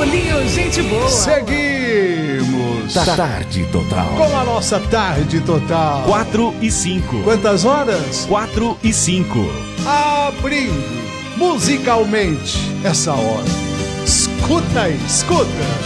Paulinho, gente boa. Seguimos. Tarde Total. Com a nossa Tarde Total. 4 e 5. Quantas horas? 4 e 5. Abrindo musicalmente essa hora. Escuta aí, escuta.